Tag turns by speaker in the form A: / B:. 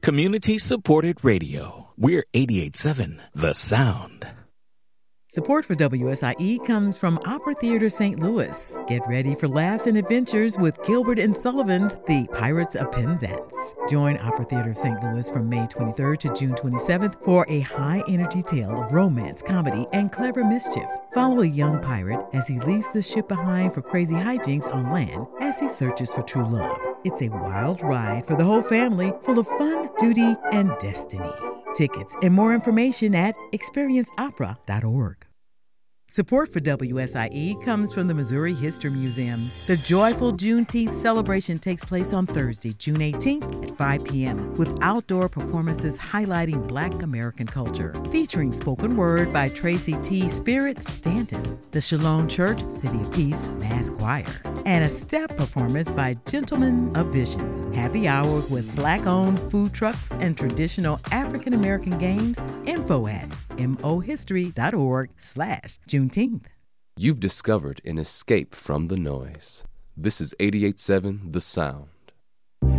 A: Community-supported radio. We're 88.7 The Sound.
B: Support for WSIE comes from Opera Theater St. Louis. Get ready for laughs and adventures with Gilbert and Sullivan's The Pirates of Penzance. Join Opera Theater of St. Louis from May 23rd to June 27th for a high-energy tale of romance, comedy, and clever mischief. Follow a young pirate as he leaves the ship behind for crazy hijinks on land as he searches for true love. It's a wild ride for the whole family, full of fun, duty, and destiny. Tickets and more information at experienceopera.org. Support for WSIE comes from the Missouri History Museum. The joyful Juneteenth celebration takes place on Thursday, June 18th at 5 p.m. with outdoor performances highlighting Black American culture, featuring spoken word by Tracy T. Spirit Stanton, the Shalom Church City of Peace Mass Choir, and a step performance by Gentlemen of Vision. Happy hour with Black-owned food trucks and traditional African American games. Info at mohistory.org/Juneteenth.
C: You've discovered an escape from the noise. This is 88.7 The Sound.